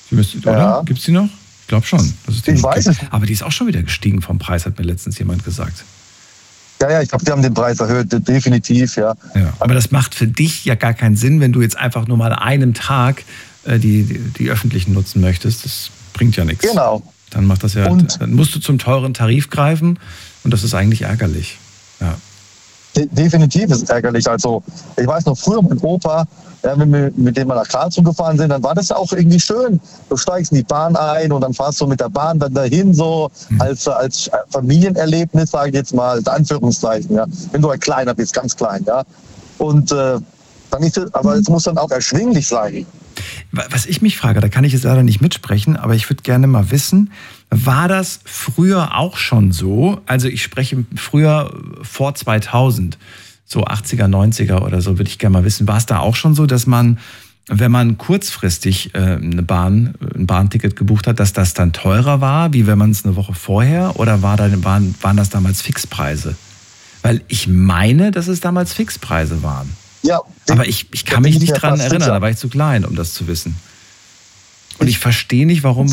Oder? Gibt es die noch? Ich glaube schon. Ich weiß es. Aber die ist auch schon wieder gestiegen vom Preis, hat mir letztens jemand gesagt. Ja, ich glaube, die haben den Preis erhöht, definitiv, ja. Aber das macht für dich ja gar keinen Sinn, wenn du jetzt einfach nur mal an einem Tag die öffentlichen nutzen möchtest. Das bringt ja nichts. Genau. Dann macht das ja. Dann musst du zum teuren Tarif greifen und das ist eigentlich ärgerlich. Ja. Definitiv ist es ärgerlich. Also, ich weiß noch, früher mein Opa, wenn wir mit dem mal nach Karlsruhe gefahren sind, dann war das ja auch irgendwie schön. Du steigst in die Bahn ein und dann fahrst du mit der Bahn dann dahin, so als Familienerlebnis, sage ich jetzt mal, als Anführungszeichen, ja. Wenn du halt kleiner bist, ganz klein, ja. Und dann ist es, aber es muss dann auch erschwinglich sein. Was ich mich frage, da kann ich jetzt leider nicht mitsprechen, aber ich würde gerne mal wissen, war das früher auch schon so? Also ich spreche früher vor 2000, so 80er, 90er oder so, würde ich gerne mal wissen. War es da auch schon so, dass man, wenn man kurzfristig ein Bahnticket gebucht hat, dass das dann teurer war, wie wenn man es eine Woche vorher? Oder waren das damals Fixpreise? Weil ich meine, dass es damals Fixpreise waren. Ja, aber ich kann mich nicht dran erinnern, da war ich zu klein, um das zu wissen. Und ich verstehe nicht, warum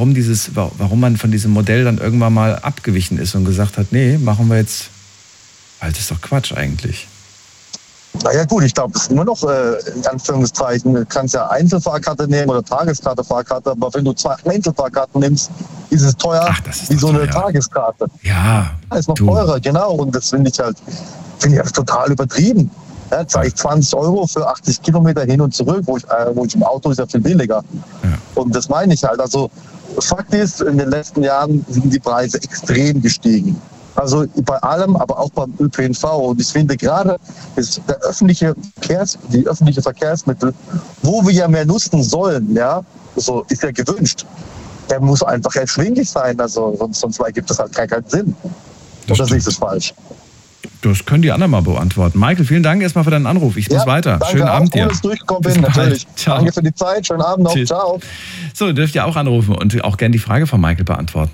man von diesem Modell dann irgendwann mal abgewichen ist und gesagt hat, nee, machen wir jetzt, weil das ist doch Quatsch eigentlich. Naja gut, ich glaube, es ist immer noch, in Anführungszeichen, du kannst ja Einzelfahrkarte nehmen oder Tageskarte, Fahrkarte, aber wenn du 2 Einzelfahrkarten nimmst, ist es teuer wie so eine Tageskarte. Ja. Ist noch teurer, genau, und das finde ich total übertrieben. Ja, zahle ich 20 € für 80 Kilometer hin und zurück, wo ich im Auto ist ja viel billiger. Ja. Und das meine ich halt. Also Fakt ist, in den letzten Jahren sind die Preise extrem gestiegen. Also bei allem, aber auch beim ÖPNV. Und ich finde gerade die öffentlichen Verkehrsmittel, wo wir ja mehr nutzen sollen, ja, so ist ja gewünscht. Der muss einfach erschwinglich sein. Also sonst gibt es halt keinen Sinn. Oder sehe ich das falsch? Das können die anderen mal beantworten. Michael, vielen Dank erstmal für deinen Anruf. Ich muss weiter. Danke, schönen Abend dir. Cool, dass du durchgekommen bist, natürlich. Danke für die Zeit. Schönen Abend noch. Tschüss. Ciao. So, ihr dürft ja auch anrufen und auch gerne die Frage von Michael beantworten.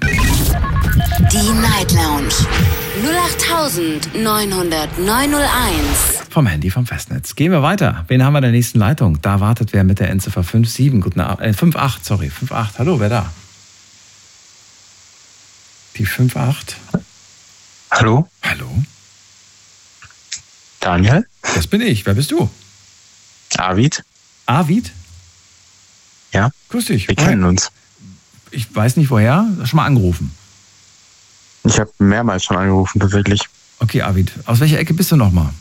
Die Night Lounge 08.900.901. Vom Handy vom Festnetz. Gehen wir weiter. Wen haben wir in der nächsten Leitung? Da wartet wer mit der Endziffer 57. 58. Hallo, wer da? Die 58. Hallo? Hallo? Daniel? Das bin ich. Wer bist du? Arvid. Arvid? Ja. Grüß dich. Wir kennen uns. Ich weiß nicht woher. Schon mal angerufen? Ich habe mehrmals schon angerufen, tatsächlich. Okay, Arvid. Aus welcher Ecke bist du nochmal?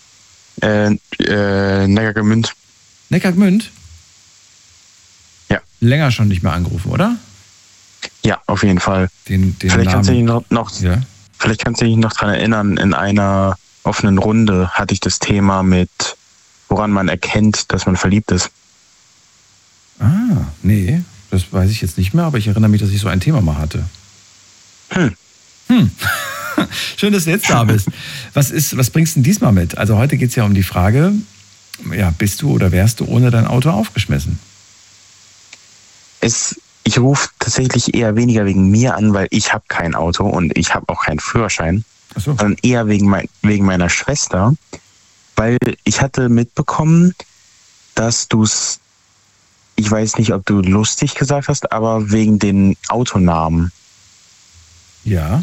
Neckargemünd. Neckargemünd? Ja. Länger schon nicht mehr angerufen, oder? Ja, auf jeden Fall. Vielleicht kannst du dich vielleicht kannst du dich noch daran erinnern, in einer offenen Runde hatte ich das Thema mit, woran man erkennt, dass man verliebt ist. Ah, nee, das weiß ich jetzt nicht mehr, aber ich erinnere mich, dass ich so ein Thema mal hatte. Schön, dass du jetzt da bist. Was bringst du denn diesmal mit? Also heute geht es ja um die Frage, ja, bist du oder wärst du ohne dein Auto aufgeschmissen? Ich rufe tatsächlich eher weniger wegen mir an, weil ich habe kein Auto und ich habe auch keinen Führerschein, sondern eher wegen meiner Schwester, weil ich hatte mitbekommen, dass du's, ich weiß nicht, ob du lustig gesagt hast, aber wegen den Autonamen. Ja.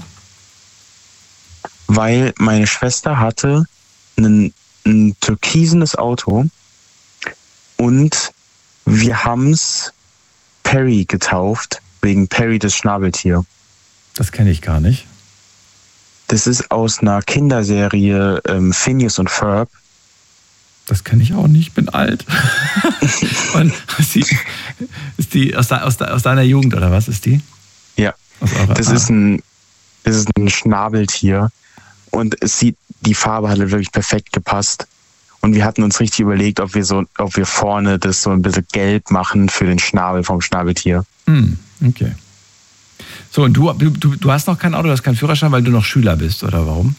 Weil meine Schwester hatte ein türkisenes Auto und wir haben's Perry getauft, wegen Perry das Schnabeltier. Das kenne ich gar nicht. Das ist aus einer Kinderserie Phineas und Ferb. Das kenne ich auch nicht, ich bin alt. Und ist die aus deiner Jugend oder was ist die? Ja, das ist ein Schnabeltier und die Farbe hat wirklich perfekt gepasst. Und wir hatten uns richtig überlegt, ob wir vorne das so ein bisschen gelb machen für den Schnabel vom Schnabeltier. Okay. So, und du hast noch kein Auto, du hast keinen Führerschein, weil du noch Schüler bist, oder warum?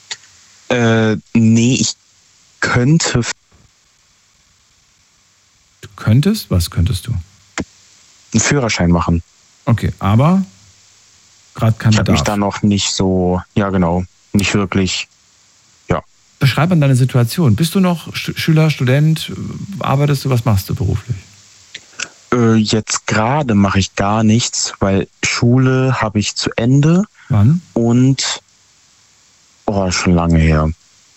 Nee, ich könnte. Du könntest? Was könntest du? Einen Führerschein machen. Okay, aber gerade kein Bedarf. Ich habe mich da noch nicht so, ja genau, nicht wirklich. Beschreib mal deine Situation. Bist du noch Schüler, Student? Arbeitest du? Was machst du beruflich? Jetzt gerade mache ich gar nichts, weil Schule habe ich zu Ende. Wann? Und schon lange her.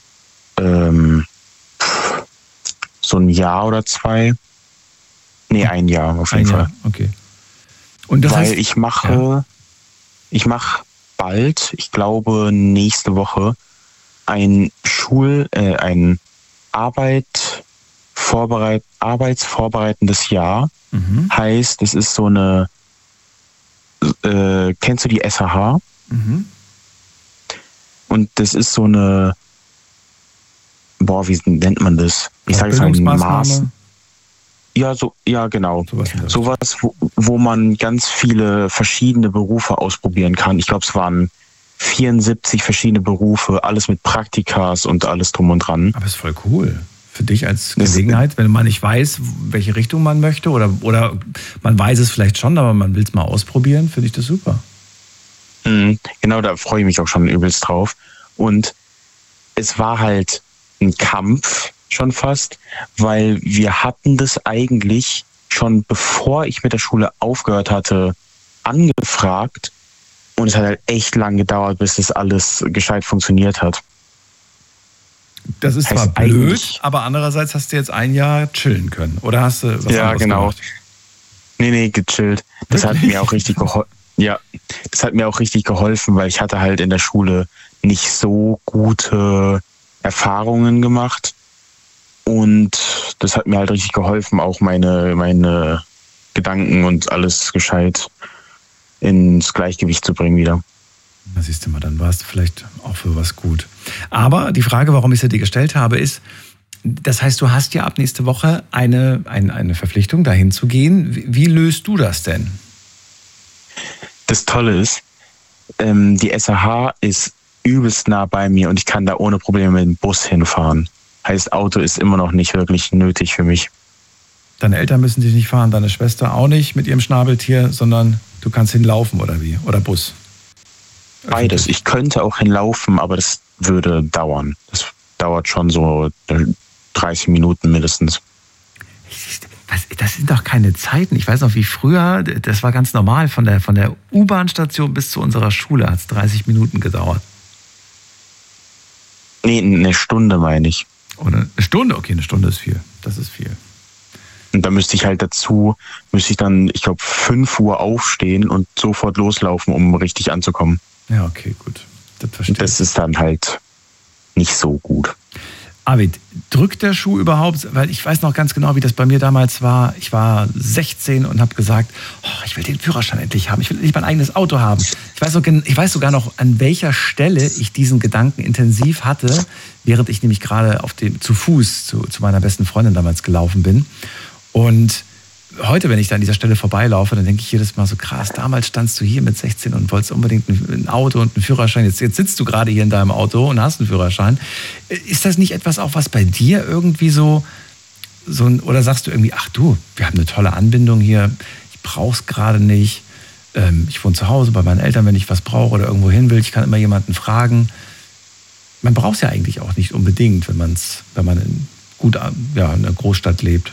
So ein Jahr oder 2. Nee, ein Jahr auf jeden Fall. Okay. Und das weil heißt, ich mache bald, ich glaube nächste Woche, ein arbeitsvorbereitendes Jahr. Mhm. Heißt, es ist so eine, kennst du die SAH? Mhm. Und das ist so eine, wie nennt man das? Ich sage es mal, Maß. Ja, genau. Sowas, wo man ganz viele verschiedene Berufe ausprobieren kann. Ich glaube, es waren 74 verschiedene Berufe, alles mit Praktikas und alles drum und dran. Aber ist voll cool. Für dich als Gelegenheit, wenn man nicht weiß, welche Richtung man möchte oder man weiß es vielleicht schon, aber man will es mal ausprobieren, finde ich das super. Genau, da freue ich mich auch schon übelst drauf. Und es war halt ein Kampf schon fast, weil wir hatten das eigentlich schon bevor ich mit der Schule aufgehört hatte, angefragt und es hat halt echt lang gedauert, bis das alles gescheit funktioniert hat. Das ist zwar blöd, aber andererseits hast du jetzt ein Jahr chillen können. Oder hast du was anderes gemacht? Nee, gechillt. Das hat mir auch richtig geholfen. Ja, das hat mir auch richtig geholfen, weil ich hatte halt in der Schule nicht so gute Erfahrungen gemacht. Und das hat mir halt richtig geholfen, auch meine Gedanken und alles gescheit ins Gleichgewicht zu bringen wieder. Da siehst du mal, dann warst du vielleicht auch für was gut. Aber die Frage, warum ich sie dir gestellt habe, ist, das heißt, du hast ja ab nächste Woche eine Verpflichtung, dahin zu gehen. Wie löst du das denn? Das Tolle ist, die SAH ist übelst nah bei mir und ich kann da ohne Probleme mit dem Bus hinfahren. Heißt, Auto ist immer noch nicht wirklich nötig für mich. Deine Eltern müssen dich nicht fahren, deine Schwester auch nicht mit ihrem Schnabeltier, sondern du kannst hinlaufen oder wie? Oder Bus? Beides. Ich könnte auch hinlaufen, aber das würde dauern. Das dauert schon so 30 Minuten mindestens. Das sind doch keine Zeiten. Ich weiß noch, wie früher, das war ganz normal, von der U-Bahn-Station bis zu unserer Schule hat es 30 Minuten gedauert. Nee, eine Stunde meine ich. Oder eine Stunde? Okay, eine Stunde ist viel. Das ist viel. Und da müsste ich dann, ich glaube, 5 Uhr aufstehen und sofort loslaufen, um richtig anzukommen. Ja, okay, gut. Das verstehe ich. Das ist dann halt nicht so gut. Arvid, drückt der Schuh überhaupt? Weil ich weiß noch ganz genau, wie das bei mir damals war. Ich war 16 und habe gesagt, ich will den Führerschein endlich haben. Ich will endlich mein eigenes Auto haben. Ich weiß sogar noch, an welcher Stelle ich diesen Gedanken intensiv hatte, während ich nämlich gerade zu Fuß zu meiner besten Freundin damals gelaufen bin. Und heute, wenn ich da an dieser Stelle vorbeilaufe, dann denke ich jedes Mal so, krass, damals standst du hier mit 16 und wolltest unbedingt ein Auto und einen Führerschein. Jetzt sitzt du gerade hier in deinem Auto und hast einen Führerschein. Ist das nicht etwas auch, was bei dir irgendwie so oder sagst du irgendwie, ach du, wir haben eine tolle Anbindung hier, ich brauch's gerade nicht. Ich wohne zu Hause bei meinen Eltern, wenn ich was brauche oder irgendwo hin will, ich kann immer jemanden fragen. Man braucht es ja eigentlich auch nicht unbedingt, wenn man in einer Großstadt lebt.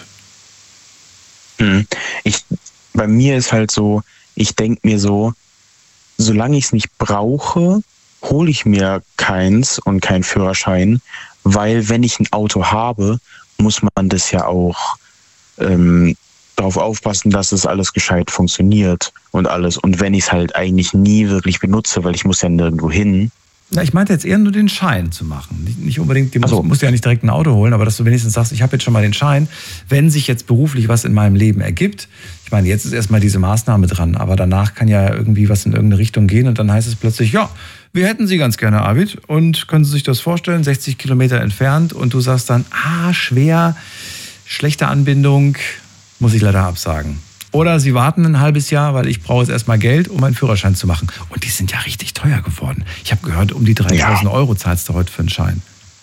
Bei mir ist halt so, ich denke mir so, solange ich es nicht brauche, hole ich mir keins und keinen Führerschein, weil wenn ich ein Auto habe, muss man das ja auch darauf aufpassen, dass es alles gescheit funktioniert und alles. Und wenn ich es halt eigentlich nie wirklich benutze, weil ich muss ja nirgendwo hin. Na, ich meinte jetzt eher nur den Schein zu machen. Nicht unbedingt, musst ja nicht direkt ein Auto holen, aber dass du wenigstens sagst, ich habe jetzt schon mal den Schein, wenn sich jetzt beruflich was in meinem Leben ergibt. Ich meine, jetzt ist erstmal diese Maßnahme dran, aber danach kann ja irgendwie was in irgendeine Richtung gehen und dann heißt es plötzlich, ja, wir hätten Sie ganz gerne, Arvid, und können Sie sich das vorstellen, 60 Kilometer entfernt und du sagst dann, schwer, schlechte Anbindung, muss ich leider absagen. Oder Sie warten ein halbes Jahr, weil ich brauche jetzt erstmal Geld, um einen Führerschein zu machen. Und die sind ja richtig teuer geworden. Ich habe gehört, um die 3.000 Euro zahlst du heute für einen Schein.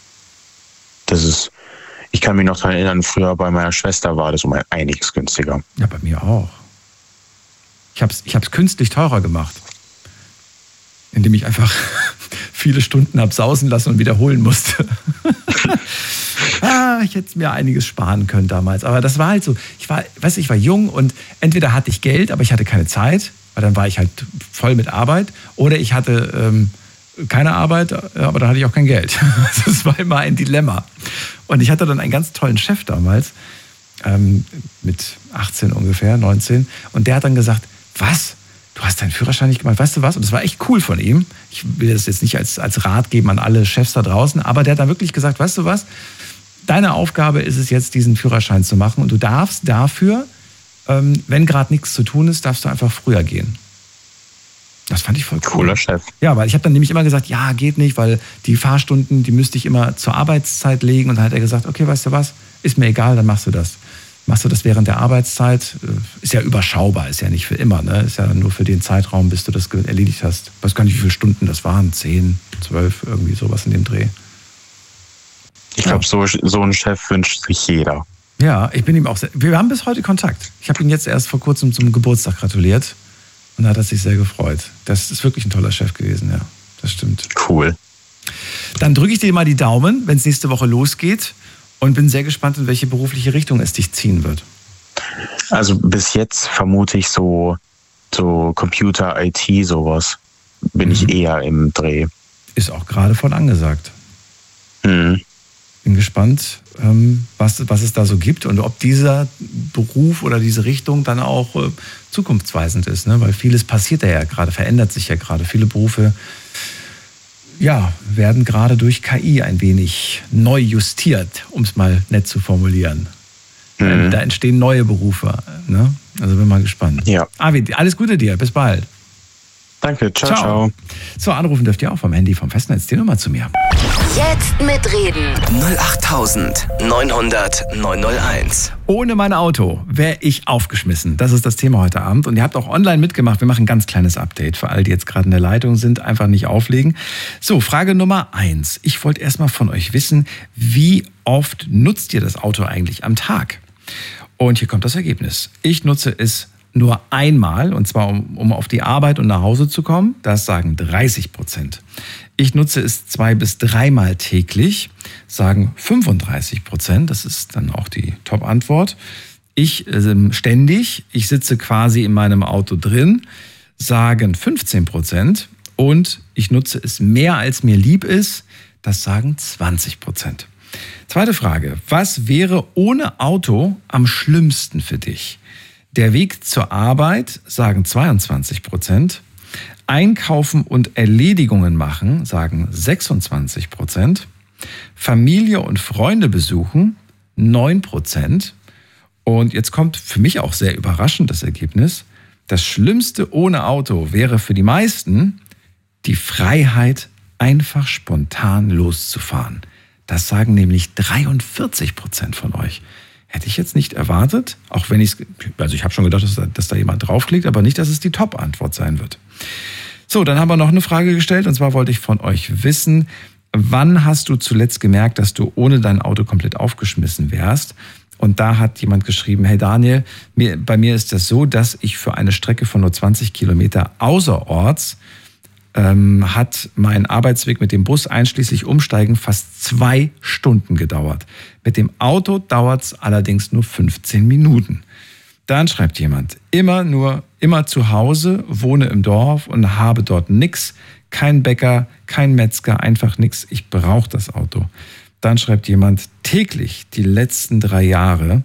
Ich kann mich noch daran erinnern, früher bei meiner Schwester war das um einiges günstiger. Ja, bei mir auch. Ich hab's künstlich teurer gemacht. Indem ich einfach viele Stunden habe sausen lassen und wiederholen musste. ich hätte mir einiges sparen können damals. Aber das war halt so. Ich war jung und entweder hatte ich Geld, aber ich hatte keine Zeit, weil dann war ich halt voll mit Arbeit. Oder ich hatte keine Arbeit, aber dann hatte ich auch kein Geld. Das war immer ein Dilemma. Und ich hatte dann einen ganz tollen Chef damals, mit 18 ungefähr, 19. Und der hat dann gesagt, was? Du hast deinen Führerschein nicht gemacht, weißt du was? Und das war echt cool von ihm. Ich will das jetzt nicht als Rat geben an alle Chefs da draußen, aber der hat dann wirklich gesagt, weißt du was? Deine Aufgabe ist es jetzt, diesen Führerschein zu machen und du darfst dafür, wenn gerade nichts zu tun ist, darfst du einfach früher gehen. Das fand ich voll cool. Cooler Chef. Ja, weil ich habe dann nämlich immer gesagt, ja, geht nicht, weil die Fahrstunden, die müsste ich immer zur Arbeitszeit legen. Und dann hat er gesagt, okay, weißt du was, ist mir egal, dann machst du das. Machst du das während der Arbeitszeit? Ist ja überschaubar, ist ja nicht für immer, ne? Ist ja nur für den Zeitraum, bis du das erledigt hast. Ich weiß gar nicht, wie viele Stunden das waren, 10, 12, irgendwie sowas in dem Dreh. Ich glaube, so einen Chef wünscht sich jeder. Ja, ich bin ihm auch sehr, wir haben bis heute Kontakt. Ich habe ihn jetzt erst vor kurzem zum Geburtstag gratuliert und da hat er sich sehr gefreut. Das ist wirklich ein toller Chef gewesen, ja, das stimmt. Cool. Dann drücke ich dir mal die Daumen, wenn es nächste Woche losgeht. Und bin sehr gespannt, in welche berufliche Richtung es dich ziehen wird. Also bis jetzt vermute ich so Computer, IT, sowas. Bin ich eher im Dreh. Ist auch gerade voll angesagt. Mhm. Bin gespannt, was es da so gibt und ob dieser Beruf oder diese Richtung dann auch zukunftsweisend ist. Ne? Weil vieles passiert ja gerade, verändert sich ja gerade. Viele Berufe werden gerade durch KI ein wenig neu justiert, um es mal nett zu formulieren. Da entstehen neue Berufe. Ne? Also bin mal gespannt. Ja. Avi, alles Gute dir. Bis bald. Danke. Ciao. So, anrufen dürft ihr auch vom Handy, vom Festnetz. Die Nummer zu mir. Jetzt mitreden. 08900 901. Ohne mein Auto wäre ich aufgeschmissen. Das ist das Thema heute Abend. Und ihr habt auch online mitgemacht. Wir machen ein ganz kleines Update. Für alle, die jetzt gerade in der Leitung sind, einfach nicht auflegen. So, Frage Nummer 1. Ich wollte erstmal von euch wissen, wie oft nutzt ihr das Auto eigentlich am Tag? Und hier kommt das Ergebnis. Ich nutze es nur einmal, und zwar um auf die Arbeit und nach Hause zu kommen. Das sagen 30%. Ich nutze es 2- bis 3-mal täglich, sagen 35%. Das ist dann auch die Top-Antwort. Ich ständig, ich sitze quasi in meinem Auto drin, sagen 15%. Und ich nutze es mehr, als mir lieb ist, das sagen 20%. Zweite Frage. Was wäre ohne Auto am schlimmsten für dich? Der Weg zur Arbeit, sagen 22%. Einkaufen und Erledigungen machen, sagen 26%. Familie und Freunde besuchen, 9%. Und jetzt kommt für mich auch sehr überraschend das Ergebnis. Das Schlimmste ohne Auto wäre für die meisten die Freiheit, einfach spontan loszufahren. Das sagen nämlich 43% von euch. Hätte ich jetzt nicht erwartet, auch wenn ich habe schon gedacht, dass da jemand draufklickt, aber nicht, dass es die Top-Antwort sein wird. So, dann haben wir noch eine Frage gestellt, und zwar wollte ich von euch wissen, wann hast du zuletzt gemerkt, dass du ohne dein Auto komplett aufgeschmissen wärst? Und da hat jemand geschrieben, hey Daniel, bei mir ist das so, dass ich für eine Strecke von nur 20 Kilometer außerorts hat mein Arbeitsweg mit dem Bus einschließlich Umsteigen fast 2 Stunden gedauert. Mit dem Auto dauert es allerdings nur 15 Minuten. Dann schreibt jemand, immer zu Hause, wohne im Dorf und habe dort nichts, kein Bäcker, kein Metzger, einfach nichts, ich brauche das Auto. Dann schreibt jemand, täglich die letzten 3 Jahre,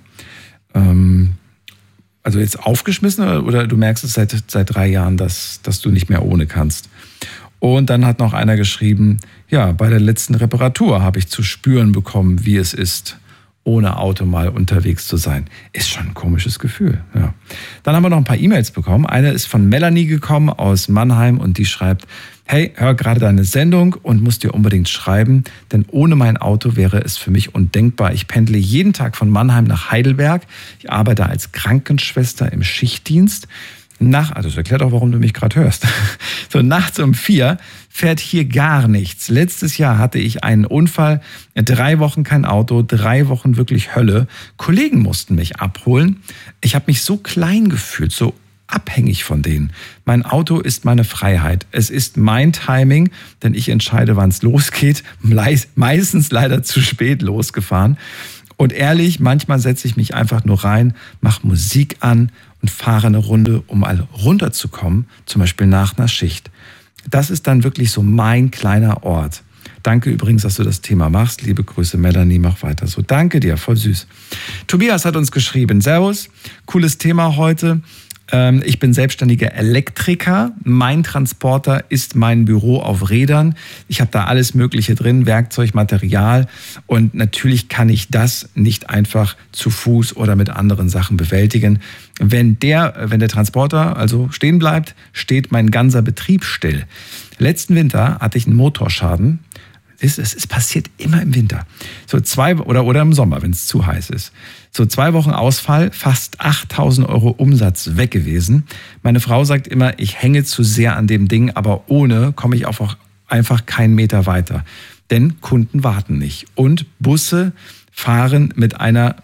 also jetzt aufgeschmissen oder du merkst es seit 3 Jahren, dass du nicht mehr ohne kannst. Und dann hat noch einer geschrieben, ja, bei der letzten Reparatur habe ich zu spüren bekommen, wie es ist, ohne Auto mal unterwegs zu sein. Ist schon ein komisches Gefühl. Ja. Dann haben wir noch ein paar E-Mails bekommen. Eine ist von Melanie gekommen aus Mannheim und die schreibt, hey, hör gerade deine Sendung und muss dir unbedingt schreiben, denn ohne mein Auto wäre es für mich undenkbar. Ich pendle jeden Tag von Mannheim nach Heidelberg. Ich arbeite als Krankenschwester im Schichtdienst. Also das erklärt auch, warum du mich gerade hörst. So nachts um 4 fährt hier gar nichts. Letztes Jahr hatte ich einen Unfall, 3 Wochen kein Auto, 3 Wochen wirklich Hölle. Kollegen mussten mich abholen. Ich habe mich so klein gefühlt, so abhängig von denen. Mein Auto ist meine Freiheit. Es ist mein Timing, denn ich entscheide, wann es losgeht. Meistens leider zu spät losgefahren. Und ehrlich, manchmal setze ich mich einfach nur rein, mache Musik an und fahre eine Runde, um mal runterzukommen, zum Beispiel nach einer Schicht. Das ist dann wirklich so mein kleiner Ort. Danke übrigens, dass du das Thema machst. Liebe Grüße, Melanie, mach weiter so. Danke dir, voll süß. Tobias hat uns geschrieben, Servus, cooles Thema heute. Ich bin selbstständiger Elektriker. Mein Transporter ist mein Büro auf Rädern. Ich habe da alles Mögliche drin, Werkzeug, Material. Und natürlich kann ich das nicht einfach zu Fuß oder mit anderen Sachen bewältigen. Wenn der Transporter also stehen bleibt, steht mein ganzer Betrieb still. Letzten Winter hatte ich einen Motorschaden. Es passiert immer im Winter. So 2 oder im Sommer, wenn es zu heiß ist. So 2 Wochen Ausfall, fast 8.000 € Umsatz weg gewesen. Meine Frau sagt immer, ich hänge zu sehr an dem Ding, aber ohne komme ich auch einfach keinen Meter weiter. Denn Kunden warten nicht. Und Busse fahren mit einer,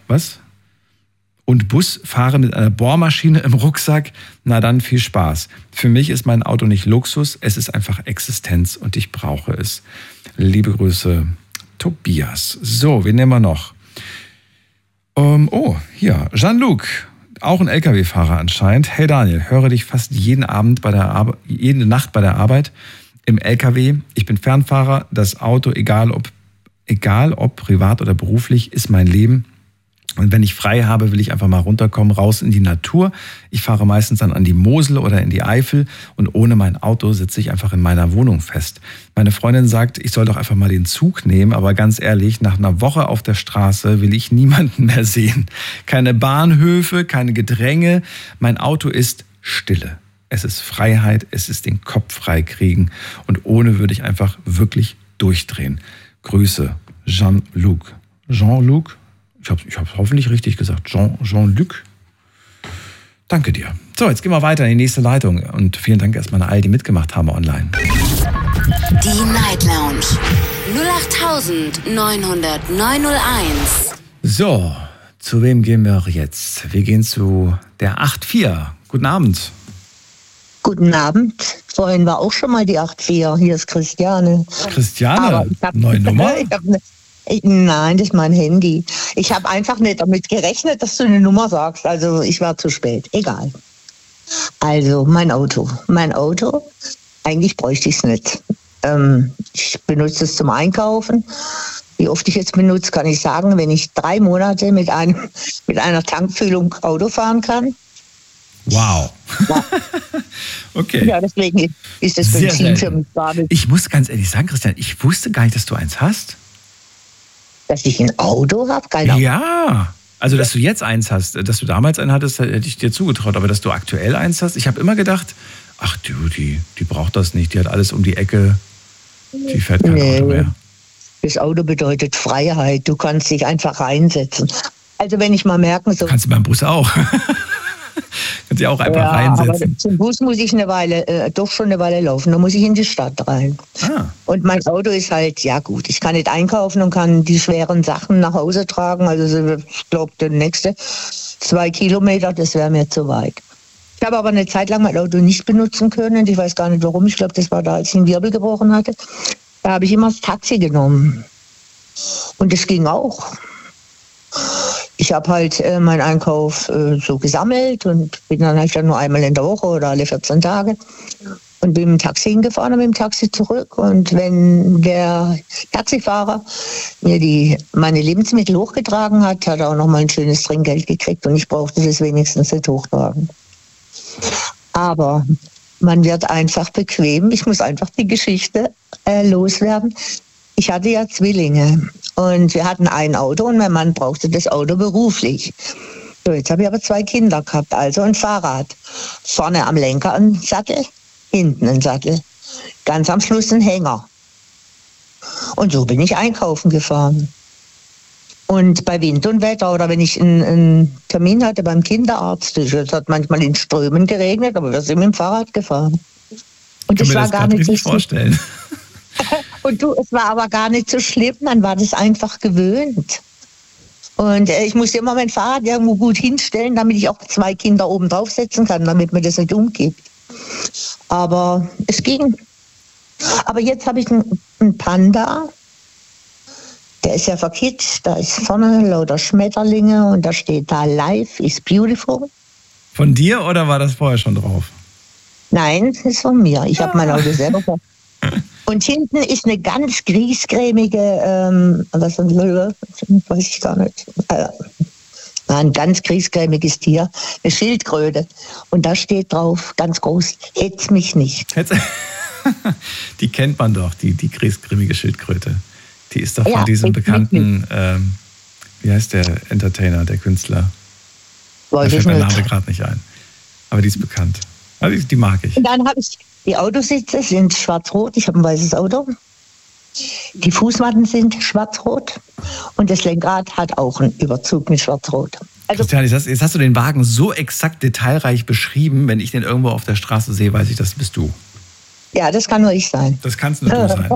Bohrmaschine im Rucksack, na dann viel Spaß. Für mich ist mein Auto nicht Luxus, es ist einfach Existenz und ich brauche es. Liebe Grüße, Tobias. So, wen nehmen wir noch? Hier, Jean-Luc, auch ein LKW-Fahrer anscheinend. Hey Daniel, höre dich fast jede Nacht bei der Arbeit im LKW. Ich bin Fernfahrer, das Auto, egal ob privat oder beruflich, ist mein Leben. Und wenn ich frei habe, will ich einfach mal runterkommen, raus in die Natur. Ich fahre meistens dann an die Mosel oder in die Eifel und ohne mein Auto sitze ich einfach in meiner Wohnung fest. Meine Freundin sagt, ich soll doch einfach mal den Zug nehmen, aber ganz ehrlich, nach einer Woche auf der Straße will ich niemanden mehr sehen. Keine Bahnhöfe, keine Gedränge. Mein Auto ist Stille. Es ist Freiheit, es ist den Kopf frei kriegen und ohne würde ich einfach wirklich durchdrehen. Grüße, Jean-Luc. Jean-Luc? Ich habe hoffentlich richtig gesagt. Jean-Luc. Danke dir. So, jetzt gehen wir weiter in die nächste Leitung. Und vielen Dank erstmal an all, die mitgemacht haben online. Die Night Lounge 08900901. So, zu wem gehen wir jetzt? Wir gehen zu der 84. Guten Abend. Guten Abend. Vorhin war auch schon mal die 84. Hier ist Christiane. Christiane? Neue Nummer? Nein, das ist mein Handy. Ich habe einfach nicht damit gerechnet, dass du eine Nummer sagst. Also ich war zu spät. Egal. Also mein Auto. Eigentlich bräuchte ich es nicht. Ich benutze es zum Einkaufen. Wie oft ich es benutze, kann ich sagen, wenn ich 3 Monate mit einer Tankfüllung Auto fahren kann. Wow. Ja. Okay. Ja, deswegen ist das Benzin für mich gar nicht. Ich muss ganz ehrlich sagen, Christian, ich wusste gar nicht, dass du eins hast. Dass ich ein Auto habe? Ja, also dass du jetzt eins hast, dass du damals einen hattest, hätte ich dir zugetraut, aber dass du aktuell eins hast, ich habe immer gedacht, ach du, die braucht das nicht, die hat alles um die Ecke, die fährt kein Auto mehr. Das Auto bedeutet Freiheit, du kannst dich einfach reinsetzen. Also wenn ich mal merken soll... Kannst du beim Bus auch. Kannst du auch einfach reinsetzen. Aber zum Bus muss ich schon eine Weile laufen. Da muss ich in die Stadt rein. Und mein Auto ist halt, ja gut, ich kann nicht einkaufen und kann die schweren Sachen nach Hause tragen. Also ich glaube, der nächste 2 Kilometer, das wäre mir zu weit. Ich habe aber eine Zeit lang mein Auto nicht benutzen können. Ich weiß gar nicht warum. Ich glaube, das war da, als ich einen Wirbel gebrochen hatte. Da habe ich immer das Taxi genommen. Und das ging auch. Ich habe halt meinen Einkauf so gesammelt und bin dann halt nur einmal in der Woche oder alle 14 Tage und bin mit dem Taxi hingefahren und mit dem Taxi zurück. Und wenn der Taxifahrer mir meine Lebensmittel hochgetragen hat, hat er auch noch mal ein schönes Trinkgeld gekriegt und ich brauchte das wenigstens nicht hochtragen. Aber man wird einfach bequem. Ich muss einfach die Geschichte loswerden. Ich hatte ja Zwillinge und wir hatten ein Auto und mein Mann brauchte das Auto beruflich. So, jetzt habe ich aber 2 Kinder gehabt, also ein Fahrrad. Vorne am Lenker ein Sattel, hinten ein Sattel, ganz am Schluss ein Hänger. Und so bin ich einkaufen gefahren. Und bei Wind und Wetter oder wenn ich einen Termin hatte beim Kinderarzt, es hat manchmal in Strömen geregnet, aber wir sind mit dem Fahrrad gefahren. Und das war gar nicht so vorstellen. Und es war aber gar nicht so schlimm, man war das einfach gewöhnt. Und ich musste immer mein Fahrrad irgendwo gut hinstellen, damit ich auch 2 Kinder oben draufsetzen kann, damit mir das nicht umkippt. Aber es ging. Aber jetzt habe ich einen Panda, Der ist ja verkitscht, da ist vorne lauter Schmetterlinge und da steht da Life is beautiful. Von dir oder war das vorher schon drauf? Nein, das ist von mir. Ich habe mein Auto selber gemacht. Und hinten ist eine ganz griesgrämige, weiß ich gar nicht, ein ganz griesgrämiges Tier, eine Schildkröte. Und da steht drauf, ganz groß, hetz mich nicht. Die kennt man doch, die griesgrämige Schildkröte. Die ist doch von diesem bekannten, wie heißt der Entertainer, der Künstler? Da fällt mein Name gerade nicht ein. Aber die ist bekannt. Also die mag ich. Und dann habe ich, die Autositze sind schwarz-rot. Ich habe ein weißes Auto. Die Fußmatten sind schwarz-rot. Und das Lenkrad hat auch einen Überzug mit schwarz-rot. Also, Christian, jetzt hast du den Wagen so exakt detailreich beschrieben. Wenn ich den irgendwo auf der Straße sehe, weiß ich, das bist du. Ja, das kann nur ich sein. Das kannst nur du sein.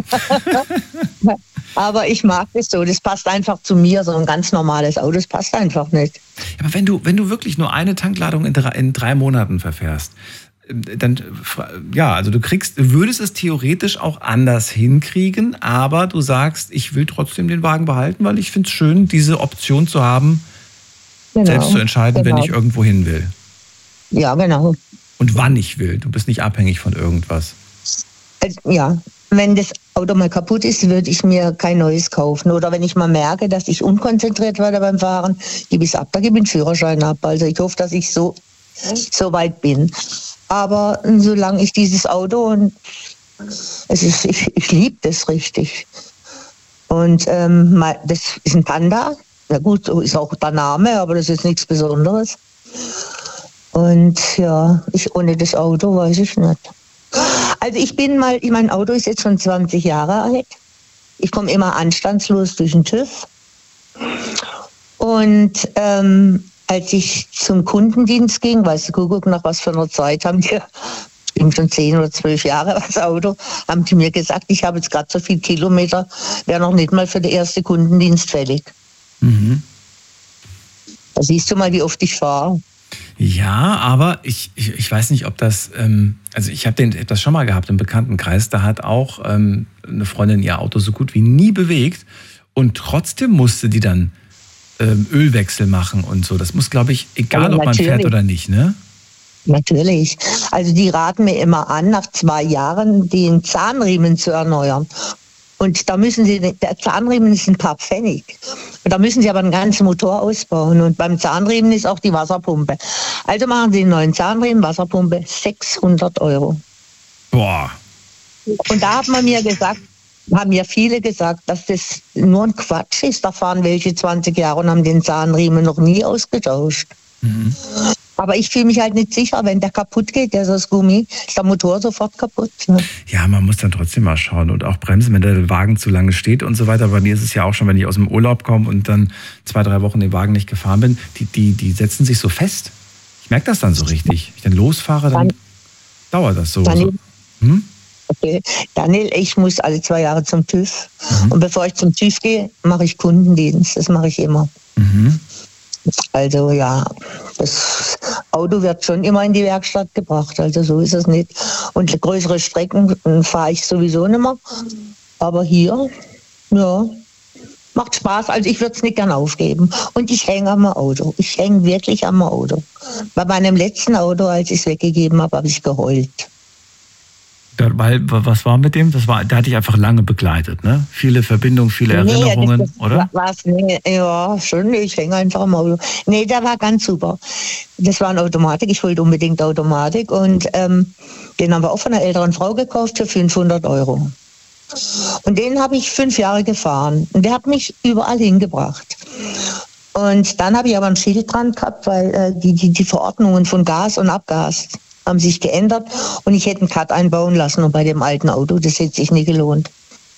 Aber ich mag das so. Das passt einfach zu mir. So ein ganz normales Auto, das passt einfach nicht. Aber wenn du wirklich nur eine Tankladung in 3 Monaten verfährst, dann, ja, also du würdest es theoretisch auch anders hinkriegen, aber du sagst, ich will trotzdem den Wagen behalten, weil ich finde es schön, diese Option zu haben, selbst zu entscheiden, wenn ich irgendwo hin will. Ja, genau. Und wann ich will. Du bist nicht abhängig von irgendwas. Ja, wenn das Auto mal kaputt ist, würde ich mir kein neues kaufen. Oder wenn ich mal merke, dass ich unkonzentriert werde beim Fahren, gebe ich es ab, da gebe ich den Führerschein ab. Also ich hoffe, dass ich so weit bin. Aber solange ich dieses Auto und ich liebe das richtig. Und das ist ein Panda. Ja gut, so ist auch der Name, aber das ist nichts Besonderes. Und ja, ohne das Auto weiß ich nicht. Also mein Auto ist jetzt schon 20 Jahre alt. Ich komme immer anstandslos durch den TÜV. Und als ich zum Kundendienst ging, weißt du, guck nach was für einer Zeit haben die, ich bin schon 10 oder 12 Jahre das Auto, haben die mir gesagt, ich habe jetzt gerade so viel Kilometer, wäre noch nicht mal für den ersten Kundendienst fällig. Mhm. Da siehst du mal, wie oft ich fahre. Ja, aber ich weiß nicht, ob das, also ich habe das schon mal gehabt im Bekanntenkreis, da hat auch eine Freundin ihr Auto so gut wie nie bewegt und trotzdem musste die dann Ölwechsel machen und so. Das muss, glaube ich, egal ob man fährt oder nicht, ne? Natürlich. Also die raten mir immer an, nach 2 Jahren den Zahnriemen zu erneuern. Und da der Zahnriemen ist ein paar Pfennig. Und da müssen sie aber einen ganzen Motor ausbauen. Und beim Zahnriemen ist auch die Wasserpumpe. Also machen sie einen neuen Zahnriemen, Wasserpumpe, 600 €. Boah. Und da haben mir viele gesagt, dass das nur ein Quatsch ist. Da fahren welche 20 Jahre und haben den Zahnriemen noch nie ausgetauscht. Mhm. Aber ich fühle mich halt nicht sicher, wenn der kaputt geht, der ist aus Gummi, ist der Motor sofort kaputt. Ne? Ja, man muss dann trotzdem mal schauen und auch bremsen, wenn der Wagen zu lange steht und so weiter. Bei mir ist es ja auch schon, wenn ich aus dem Urlaub komme und dann 2, 3 Wochen den Wagen nicht gefahren bin, die setzen sich so fest. Ich merke das dann so richtig. Wenn ich dann losfahre, dann dauert das so. Okay. Daniel, ich muss alle 2 Jahre zum TÜV. Mhm. Und bevor ich zum TÜV gehe, mache ich Kundendienst. Das mache ich immer. Mhm. Also ja, das Auto wird schon immer in die Werkstatt gebracht. Also so ist es nicht. Und größere Strecken fahre ich sowieso nicht mehr. Aber hier, ja, macht Spaß. Also ich würde es nicht gern aufgeben. Und ich hänge am Auto. Ich hänge wirklich am Auto. Bei meinem letzten Auto, als ich es weggegeben habe, habe ich geheult. Weil, was war mit dem? Der hat dich einfach lange begleitet, ne? Viele Verbindungen, viele Erinnerungen, oder? Ja, schon. Ich hänge einfach am Auto. Nee, der war ganz super. Das war eine Automatik. Ich wollte unbedingt Automatik. Und den haben wir auch von einer älteren Frau gekauft für 500 €. Und den habe ich 5 Jahre gefahren. Und der hat mich überall hingebracht. Und dann habe ich aber ein Schild dran gehabt, weil die Verordnungen von Gas und Abgas haben sich geändert und ich hätte einen Cut einbauen lassen und bei dem alten Auto, das hätte sich nie gelohnt.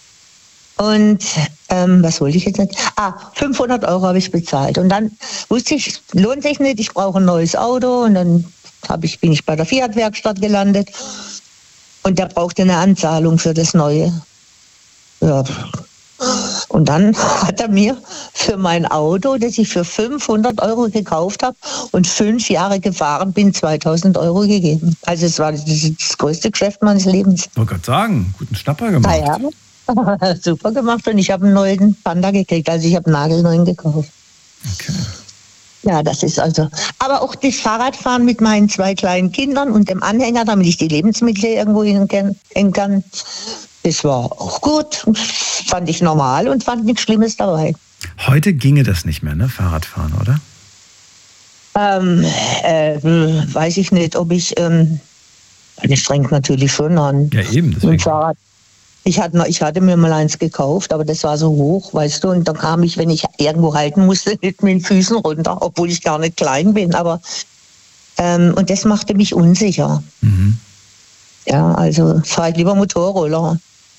Und was wollte ich jetzt nicht? 500 € habe ich bezahlt und dann wusste ich, lohnt sich nicht, ich brauche ein neues Auto und dann bin ich bei der Fiat-Werkstatt gelandet und der brauchte eine Anzahlung für das Neue. Ja. Und dann hat er mir für mein Auto, das ich für 500 € gekauft habe und 5 Jahre gefahren bin, 2000 € gegeben. Also es war das größte Geschäft meines Lebens. Ich wollte gerade sagen, guten Schnapper gemacht. Super gemacht und ich habe einen neuen Panda gekriegt, also ich habe einen nagelneuen gekauft. Okay. Ja, das ist also. Aber auch das Fahrradfahren mit meinen 2 kleinen Kindern und dem Anhänger, damit ich die Lebensmittel irgendwo hängen kann, das war auch gut. Fand ich normal und fand nichts Schlimmes dabei. Heute ginge das nicht mehr, ne? Fahrradfahren, oder? Weiß ich nicht, ob ich. Das strengt natürlich schon an. Ja, eben. Deswegen. Mit Fahrrad. Ich hatte mir mal eins gekauft, aber das war so hoch, weißt du, und dann kam ich, wenn ich irgendwo halten musste, mit den Füßen runter, obwohl ich gar nicht klein bin, aber und das machte mich unsicher. Mhm. Ja, also fahre ich lieber Motorroller.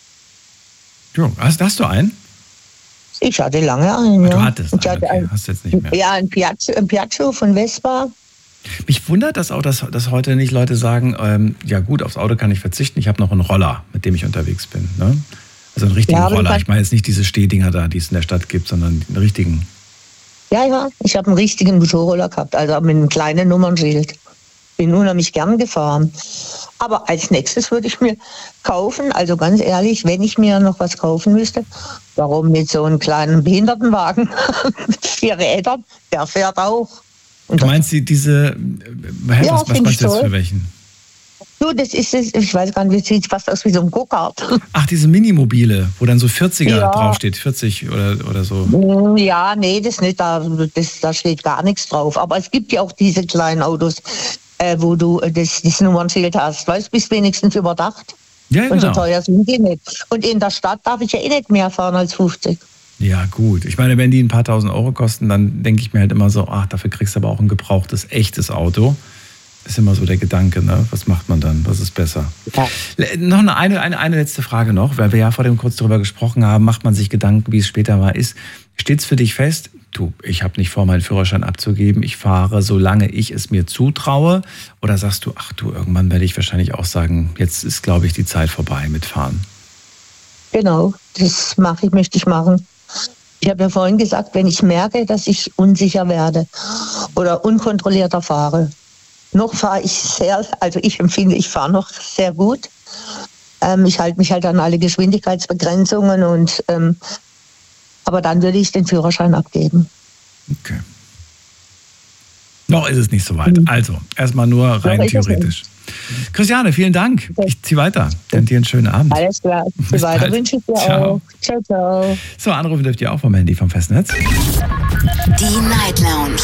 Jo, hast du einen? Ich hatte lange einen, ja. Du hattest einen, okay. Hast jetzt nicht mehr. Ja, ein Piaggio von Vespa. Mich wundert das auch, dass heute nicht Leute sagen, ja gut, aufs Auto kann ich verzichten, ich habe noch einen Roller, mit dem ich unterwegs bin. Ne? Also einen richtigen Roller. Ich meine jetzt nicht diese Stehdinger da, die es in der Stadt gibt, sondern einen richtigen. Ja, ich habe einen richtigen Motorroller gehabt, also mit einem kleinen Nummernschild. Bin unheimlich gern gefahren. Aber als nächstes würde ich mir kaufen, also ganz ehrlich, wenn ich mir noch was kaufen müsste, warum nicht so einen kleinen Behindertenwagen mit 4 Rädern, der fährt auch. Du meinst diese, was meinst du jetzt für welchen? So, das ist es, ich weiß gar nicht, wie sieht fast aus wie so ein Go-Kart. Ach, diese Minimobile, wo dann so 40er draufsteht, 40 oder so. Ja, nee, das nicht, da steht gar nichts drauf. Aber es gibt ja auch diese kleinen Autos, wo du das Nummernschild hast. Weißt du, bist wenigstens überdacht. Ja, genau. Und so teuer sind die nicht. Und in der Stadt darf ich ja nicht mehr fahren als 50. Ja, gut. Ich meine, wenn die ein paar tausend Euro kosten, dann denke ich mir halt immer so, dafür kriegst du aber auch ein gebrauchtes, echtes Auto. Ist immer so der Gedanke, ne? Was macht man dann? Was ist besser? Ja. Noch eine letzte Frage noch, weil wir ja vor dem kurz darüber gesprochen haben, macht man sich Gedanken, wie es später mal ist. Steht es für dich fest, ich habe nicht vor, meinen Führerschein abzugeben, ich fahre, solange ich es mir zutraue? Oder sagst du, irgendwann werde ich wahrscheinlich auch sagen, jetzt ist, glaube ich, die Zeit vorbei mit Fahren? Genau, das möchte ich machen. Ich habe ja vorhin gesagt, wenn ich merke, dass ich unsicher werde oder unkontrollierter fahre, noch fahre ich ich empfinde, ich fahre noch sehr gut. Ich halte mich halt an alle Geschwindigkeitsbegrenzungen aber dann würde ich den Führerschein abgeben. Okay. Noch ist es nicht so weit. Also, erstmal nur rein theoretisch. Christiane, vielen Dank. Ich ziehe weiter. Dann dir einen schönen Abend. Alles klar. Bis weiter wünsche ich dir auch. Ciao, ciao. So, anrufen dürft ihr auch vom Handy, vom Festnetz. Die Night Lounge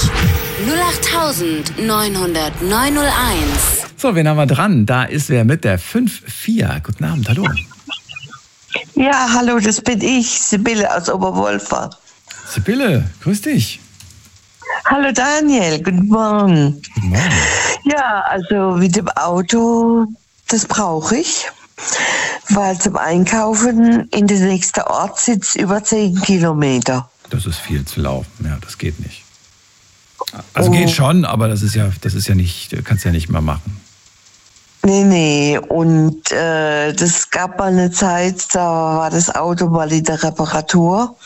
08900901. So, wen haben wir dran? Da ist wer mit der 5-4. Guten Abend, hallo. Ja, hallo, das bin ich, Sibylle aus Oberwolfach. Sibylle, grüß dich. Hallo Daniel, guten Morgen. Guten Morgen. Ja, also mit dem Auto, das brauche ich, weil zum Einkaufen in der nächsten Ort sitzt über 10 Kilometer. Das ist viel zu laufen, ja, das geht nicht. Also geht schon, aber das ist ja nicht, kannst ja nicht mehr machen. Nee, und das gab mal eine Zeit, da war das Auto mal in der Reparatur.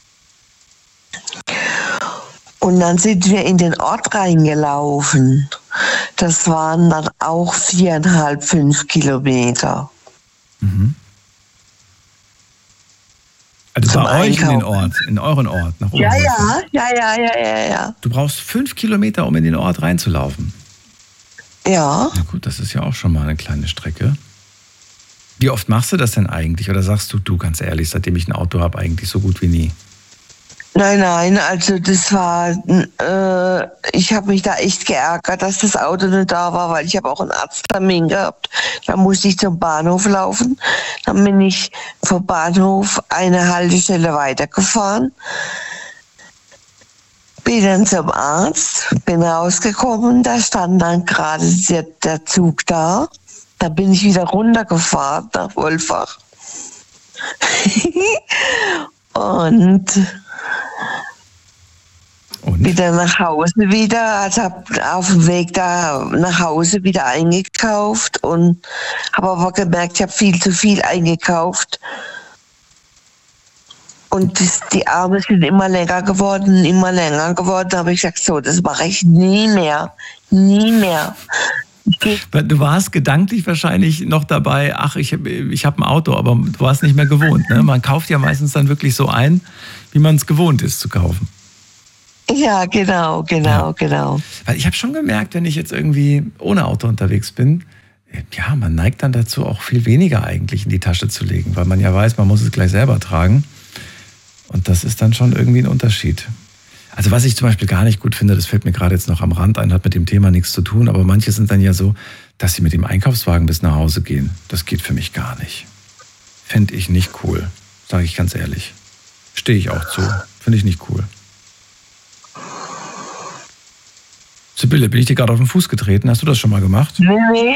Und dann sind wir in den Ort reingelaufen. Das waren dann auch 4,5, 5 Kilometer. Mhm. Also bei euch in euren Ort, nach oben. Ja. Du brauchst 5 Kilometer, um in den Ort reinzulaufen. Ja. Na gut, das ist ja auch schon mal eine kleine Strecke. Wie oft machst du das denn eigentlich? Oder sagst du ganz ehrlich, seitdem ich ein Auto habe, eigentlich so gut wie nie? Nein, also das war, ich habe mich da echt geärgert, dass das Auto nicht da war, weil ich habe auch einen Arzttermin gehabt. Da musste ich zum Bahnhof laufen. Dann bin ich vom Bahnhof eine Haltestelle weitergefahren. Bin dann zum Arzt, bin rausgekommen, da stand dann gerade der Zug da. Da bin ich wieder runtergefahren nach Wolfach. Und wieder nach Hause also habe auf dem Weg da nach Hause wieder eingekauft und habe aber gemerkt, ich habe viel zu viel eingekauft. Und die Arme sind immer länger geworden. Da habe ich gesagt, so, das mache ich nie mehr. Du warst gedanklich wahrscheinlich noch dabei, ach, ich hab ein Auto, aber du warst nicht mehr gewohnt. Ne? Man kauft ja meistens dann wirklich so ein, wie man es gewohnt ist zu kaufen. Ja, genau. Weil ich habe schon gemerkt, wenn ich jetzt irgendwie ohne Auto unterwegs bin, ja, man neigt dann dazu, auch viel weniger eigentlich in die Tasche zu legen, weil man ja weiß, man muss es gleich selber tragen. Und das ist dann schon irgendwie ein Unterschied. Also was ich zum Beispiel gar nicht gut finde, das fällt mir gerade jetzt noch am Rand ein, hat mit dem Thema nichts zu tun, aber manche sind dann ja so, dass sie mit dem Einkaufswagen bis nach Hause gehen. Das geht für mich gar nicht. Fände ich nicht cool, sage ich ganz ehrlich. Stehe ich auch zu. Finde ich nicht cool. Sibylle, bin ich dir gerade auf den Fuß getreten? Hast du das schon mal gemacht? Nee.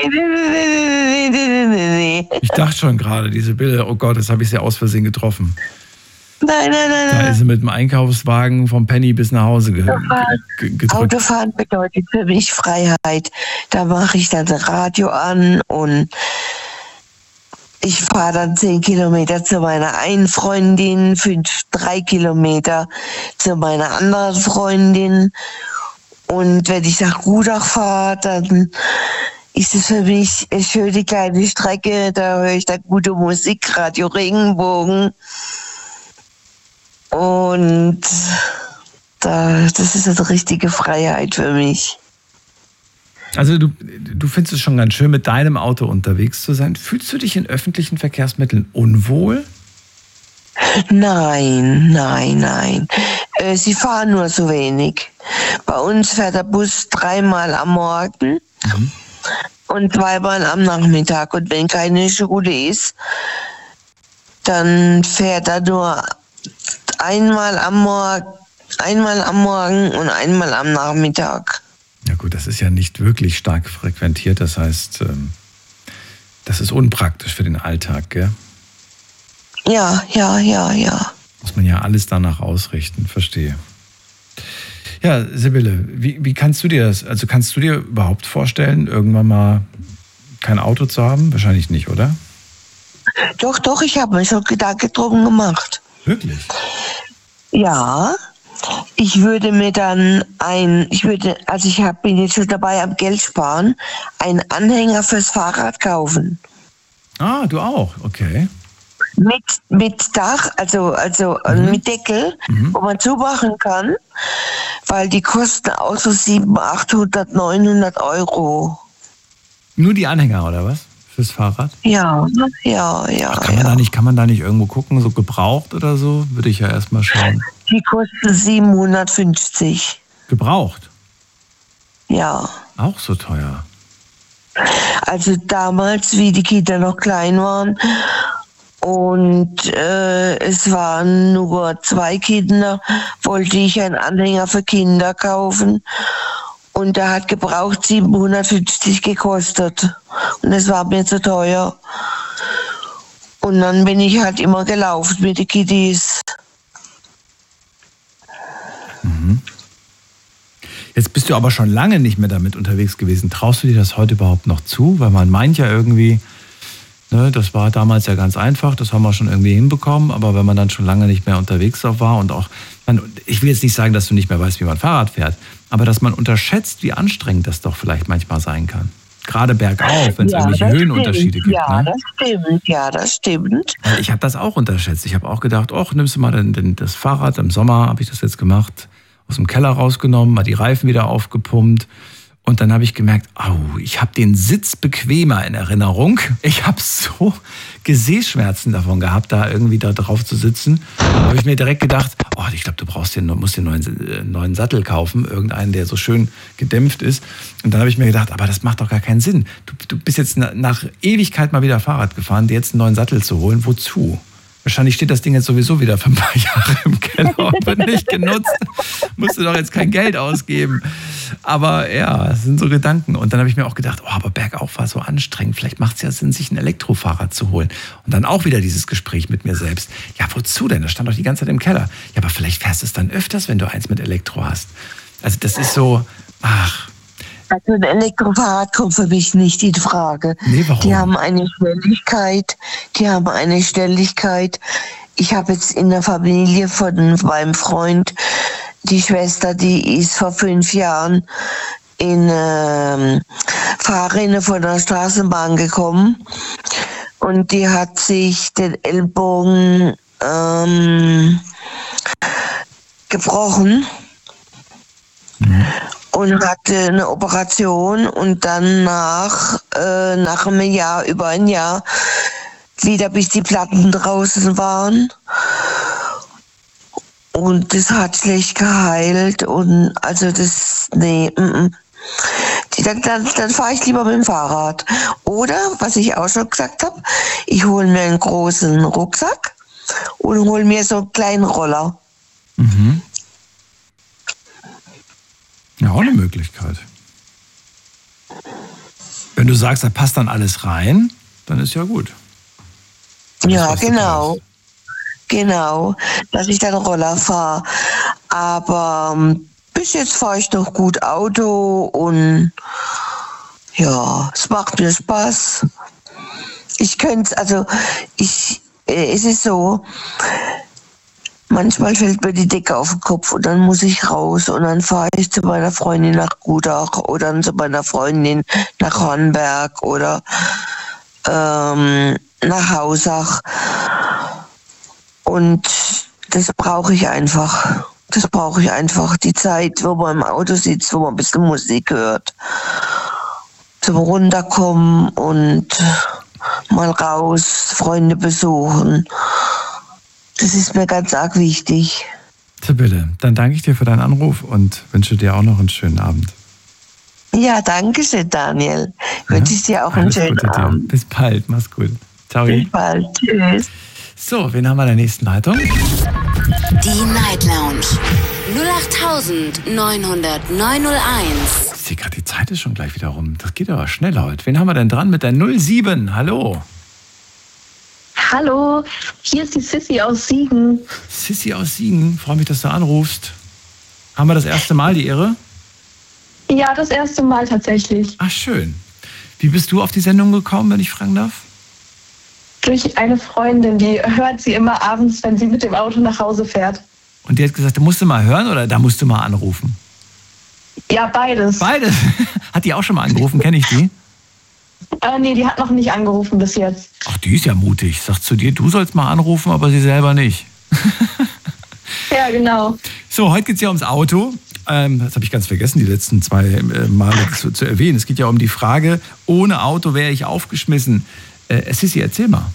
Ich dachte schon gerade, die Sibylle, oh Gott, das habe ich sehr aus Versehen getroffen. Nein. Da ist sie mit dem Einkaufswagen vom Penny bis nach Hause gedrückt. Autofahren bedeutet für mich Freiheit. Da mache ich dann das Radio an und ich fahre dann 10 Kilometer zu meiner einen Freundin, 3 Kilometer zu meiner anderen Freundin. Und wenn ich nach Gudach fahre, dann ist es für mich eine schöne kleine Strecke. Da höre ich dann gute Musik, Radio Regenbogen. Und das ist eine richtige Freiheit für mich. Also du findest es schon ganz schön, mit deinem Auto unterwegs zu sein. Fühlst du dich in öffentlichen Verkehrsmitteln unwohl? Nein. Sie fahren nur so wenig. Bei uns fährt der Bus 3-mal am Morgen und 2-mal am Nachmittag. Und wenn keine Schule ist, dann fährt er nur einmal am Morgen und einmal am Nachmittag. Ja gut, das ist ja nicht wirklich stark frequentiert. Das heißt, das ist unpraktisch für den Alltag, gell? Ja. Muss man ja alles danach ausrichten, verstehe. Ja, Sibylle, wie kannst du dir das, also kannst du dir überhaupt vorstellen, irgendwann mal kein Auto zu haben? Wahrscheinlich nicht, oder? Doch, ich habe mir schon Gedanken drum gemacht. Wirklich? Ja, ich würde mir dann bin jetzt schon dabei am Geld sparen, einen Anhänger fürs Fahrrad kaufen. Ah, du auch, okay. Mit Dach, also mit Deckel, wo man zumachen kann, weil die kosten auch so 700, 800, 900 Euro. Nur die Anhänger, oder was? Fürs Fahrrad? Ja. Ach, kann man da nicht irgendwo gucken, so gebraucht oder so? Würde ich ja erstmal schauen. Die kosten 750. Gebraucht? Ja. Auch so teuer? Also damals, wie die Kinder noch klein waren und es waren nur 2 Kinder, wollte ich einen Anhänger für Kinder kaufen. Und der hat gebraucht 750 gekostet. Und es war mir zu teuer. Und dann bin ich halt immer gelaufen mit den Kiddies. Jetzt bist du aber schon lange nicht mehr damit unterwegs gewesen. Traust du dir das heute überhaupt noch zu? Weil man meint ja irgendwie, ne, das war damals ja ganz einfach, das haben wir schon irgendwie hinbekommen. Aber wenn man dann schon lange nicht mehr unterwegs war und auch, ich will jetzt nicht sagen, dass du nicht mehr weißt, wie man Fahrrad fährt, aber dass man unterschätzt, wie anstrengend das doch vielleicht manchmal sein kann. Gerade bergauf, wenn es irgendwelche Höhenunterschiede gibt. Ja, das stimmt. Ich habe das auch unterschätzt. Ich habe auch gedacht, nimmst du mal das Fahrrad, im Sommer habe ich das jetzt gemacht, aus dem Keller rausgenommen, mal die Reifen wieder aufgepumpt. Und dann habe ich gemerkt, ich habe den Sitz bequemer in Erinnerung. Ich habe so Gesäßschmerzen davon gehabt, da irgendwie da drauf zu sitzen. Da habe ich mir direkt gedacht, ich glaube, du musst den neuen Sattel kaufen, irgendeinen, der so schön gedämpft ist. Und dann habe ich mir gedacht, aber das macht doch gar keinen Sinn. Du bist jetzt nach Ewigkeit mal wieder Fahrrad gefahren, dir jetzt einen neuen Sattel zu holen. Wozu? Wahrscheinlich steht das Ding jetzt sowieso wieder für ein paar Jahre im Keller und wird nicht genutzt. Musst du doch jetzt kein Geld ausgeben. Aber ja, das sind so Gedanken. Und dann habe ich mir auch gedacht, aber bergauf war so anstrengend. Vielleicht macht es ja Sinn, sich ein Elektrofahrrad zu holen. Und dann auch wieder dieses Gespräch mit mir selbst. Ja, wozu denn? Das stand doch die ganze Zeit im Keller. Ja, aber vielleicht fährst du es dann öfters, wenn du eins mit Elektro hast. Also das ist so, Also ein Elektrofahrrad kommt für mich nicht in Frage. Nee, warum? Die haben eine Schnelligkeit. Ich habe jetzt in der Familie von meinem Freund die Schwester, die ist vor 5 Jahren in Fahrerin von der Straßenbahn gekommen und die hat sich den Ellbogen gebrochen und hatte eine Operation und dann nach einem Jahr, über ein Jahr, wieder bis die Platten draußen waren. Und das hat schlecht geheilt und also das, nee, Dann fahre ich lieber mit dem Fahrrad. Oder, was ich auch schon gesagt habe, ich hole mir einen großen Rucksack und hole mir so einen kleinen Roller. Mhm. Ja, auch eine Möglichkeit. Wenn du sagst, da passt dann alles rein, dann ist ja gut. Ja, genau. Genau, dass ich dann Roller fahre. Aber bis jetzt fahre ich noch gut Auto und ja, es macht mir Spaß. Ich könnte, es ist so, manchmal fällt mir die Decke auf den Kopf und dann muss ich raus und dann fahre ich zu meiner Freundin nach Gudach oder dann zu meiner Freundin nach Hornberg oder nach Hausach. Und das brauche ich einfach. Die Zeit, wo man im Auto sitzt, wo man ein bisschen Musik hört. Zum Runterkommen und mal raus, Freunde besuchen. Das ist mir ganz arg wichtig. Sibylle, dann danke ich dir für deinen Anruf und wünsche dir auch noch einen schönen Abend. Ja, danke schön, Daniel. Wünsche ich dir auch einen schönen Abend. Bis bald, mach's gut. Ciao. Bis bald, tschüss. So, wen haben wir in der nächsten Leitung? Die Night Lounge 08900901. Ich sehe gerade, die Zeit ist schon gleich wieder rum. Das geht aber schnell heute. Wen haben wir denn dran mit der 07? Hallo. Hallo, hier ist die Sissi aus Siegen. Sissi aus Siegen, freue mich, dass du anrufst. Haben wir das erste Mal die Ehre? Ja, das erste Mal tatsächlich. Ach, schön. Wie bist du auf die Sendung gekommen, wenn ich fragen darf? Durch eine Freundin, die hört sie immer abends, wenn sie mit dem Auto nach Hause fährt. Und die hat gesagt, da musst du mal hören oder da musst du mal anrufen? Ja, beides. Beides? Hat die auch schon mal angerufen? Kenne ich die? Nee, die hat noch nicht angerufen bis jetzt. Ach, die ist ja mutig. Sagt zu dir, du sollst mal anrufen, aber sie selber nicht. Ja, genau. So, heute geht es ja ums Auto. Das habe ich ganz vergessen, die letzten 2 Male zu erwähnen. Es geht ja um die Frage, ohne Auto wäre ich aufgeschmissen. Sissi, erzähl mal.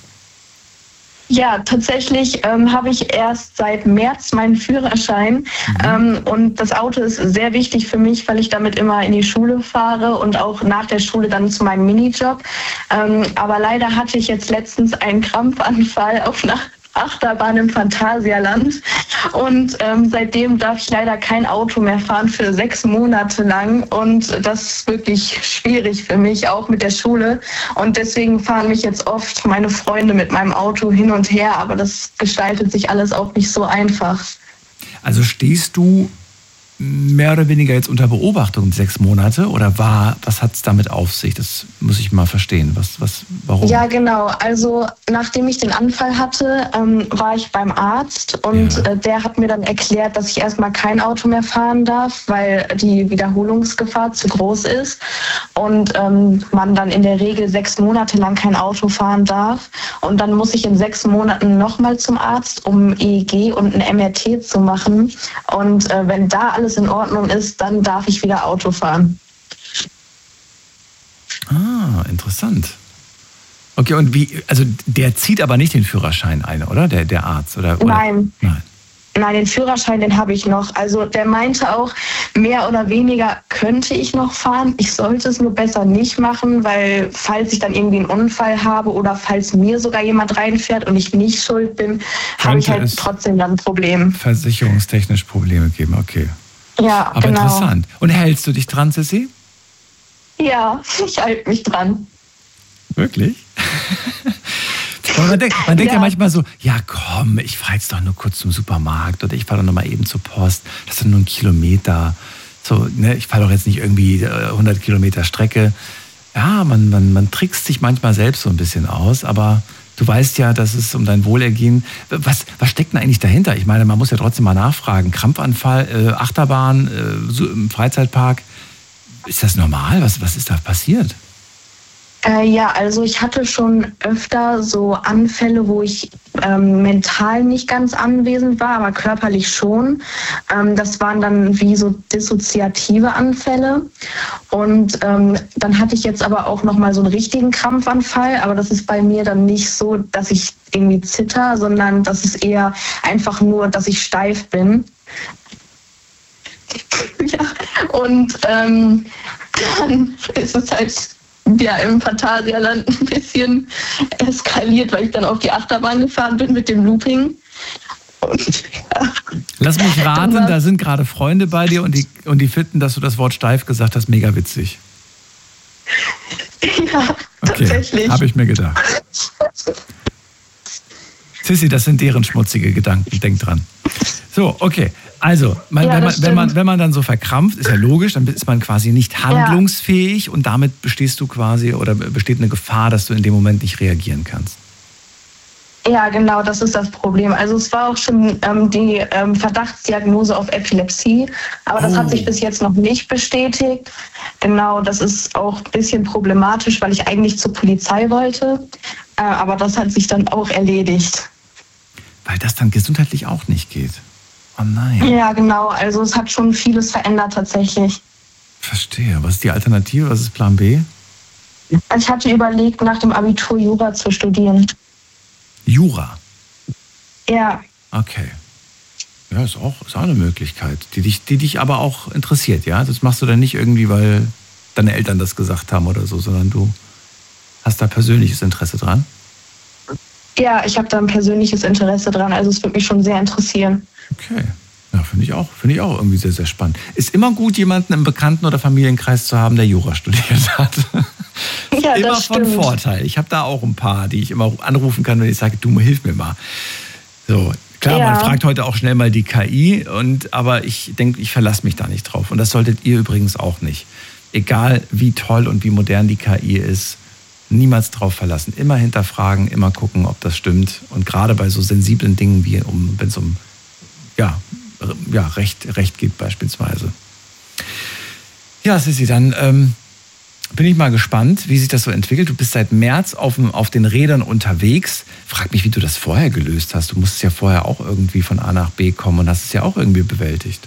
Ja, tatsächlich habe ich erst seit März meinen Führerschein. Und das Auto ist sehr wichtig für mich, weil ich damit immer in die Schule fahre und auch nach der Schule dann zu meinem Minijob. Aber leider hatte ich jetzt letztens einen Krampfanfall auf einer Achterbahn im Phantasialand. Und seitdem darf ich leider kein Auto mehr fahren für 6 Monate lang. Und das ist wirklich schwierig für mich, auch mit der Schule. Und deswegen fahren mich jetzt oft meine Freunde mit meinem Auto hin und her. Aber das gestaltet sich alles auch nicht so einfach. Also stehst du mehr oder weniger jetzt unter Beobachtung 6 Monate oder was hat es damit auf sich? Das muss ich mal verstehen. Warum? Ja, genau. Also nachdem ich den Anfall hatte, war ich beim Arzt und der hat mir dann erklärt, dass ich erstmal kein Auto mehr fahren darf, weil die Wiederholungsgefahr zu groß ist und man dann in der Regel 6 Monate lang kein Auto fahren darf. Und dann muss ich in 6 Monaten nochmal zum Arzt, um EEG und ein MRT zu machen. Und wenn da alles in Ordnung ist, dann darf ich wieder Auto fahren. Ah, interessant. Okay, und also der zieht aber nicht den Führerschein ein, oder? Der Arzt? Oder? Nein. Nein, den Führerschein, den habe ich noch. Also der meinte auch, mehr oder weniger könnte ich noch fahren. Ich sollte es nur besser nicht machen, weil falls ich dann irgendwie einen Unfall habe oder falls mir sogar jemand reinfährt und ich nicht schuld bin, habe ich halt trotzdem dann ein Problem. Versicherungstechnisch Probleme geben, okay. Ja, aber genau. Interessant. Und hältst du dich dran, Sissi? Ja, ich halte mich dran. Wirklich? Man denkt ja manchmal so, ja komm, ich fahre jetzt doch nur kurz zum Supermarkt oder ich fahre doch noch mal eben zur Post. Das ist nur 1 Kilometer. So, ne, ich fahre doch jetzt nicht irgendwie 100 Kilometer Strecke. Ja, man trickst sich manchmal selbst so ein bisschen aus, aber du weißt ja, dass es um dein Wohlergehen. Was steckt denn eigentlich dahinter? Ich meine, man muss ja trotzdem mal nachfragen. Krampfanfall, Achterbahn, im Freizeitpark. Ist das normal? Was ist da passiert? Ja, also ich hatte schon öfter so Anfälle, wo ich mental nicht ganz anwesend war, aber körperlich schon. Das waren dann wie so dissoziative Anfälle. Und dann hatte ich jetzt aber auch nochmal so einen richtigen Krampfanfall. Aber das ist bei mir dann nicht so, dass ich irgendwie zitter, sondern das ist eher einfach nur, dass ich steif bin. Ja, und dann ist es halt ja im Phantasialand ein bisschen eskaliert, weil ich dann auf die Achterbahn gefahren bin mit dem Looping. Und, ja. Lass mich raten, da sind gerade Freunde bei dir und die finden, dass du das Wort steif gesagt hast, mega witzig. Ja, okay, tatsächlich. Habe ich mir gedacht. Sissi, das sind deren schmutzige Gedanken, denk dran. So, okay. Also, wenn man dann so verkrampft, ist ja logisch, dann ist man quasi nicht handlungsfähig und damit besteht eine Gefahr, dass du in dem Moment nicht reagieren kannst. Ja, genau, das ist das Problem. Also es war auch schon die Verdachtsdiagnose auf Epilepsie, aber das hat sich bis jetzt noch nicht bestätigt. Genau, das ist auch ein bisschen problematisch, weil ich eigentlich zur Polizei wollte, aber das hat sich dann auch erledigt. Weil das dann gesundheitlich auch nicht geht. Oh nein. Ja, genau. Also es hat schon vieles verändert tatsächlich. Verstehe. Was ist die Alternative? Was ist Plan B? Ich hatte überlegt, nach dem Abitur Jura zu studieren. Jura? Ja. Okay. Ja, ist auch eine Möglichkeit, die dich aber auch interessiert, ja? Das machst du dann nicht irgendwie, weil deine Eltern das gesagt haben oder so, sondern du hast da persönliches Interesse dran? Ja, ich habe da ein persönliches Interesse dran. Also es würde mich schon sehr interessieren. Okay. Ja, finde ich auch irgendwie sehr, sehr spannend. Ist immer gut, jemanden im Bekannten- oder Familienkreis zu haben, der Jura studiert hat. Ja, immer das von stimmt. Vorteil. Ich habe da auch ein paar, die ich immer anrufen kann, wenn ich sage, du, hilf mir mal. So, klar, man fragt heute auch schnell mal die KI, aber ich denke, ich verlasse mich da nicht drauf. Und das solltet ihr übrigens auch nicht. Egal, wie toll und wie modern die KI ist, niemals drauf verlassen. Immer hinterfragen, immer gucken, ob das stimmt. Und gerade bei so sensiblen Dingen, wie wenn es um Recht geht beispielsweise. Ja, Sissi, dann bin ich mal gespannt, wie sich das so entwickelt. Du bist seit März auf den Rädern unterwegs. Frag mich, wie du das vorher gelöst hast. Du musstest ja vorher auch irgendwie von A nach B kommen und hast es ja auch irgendwie bewältigt.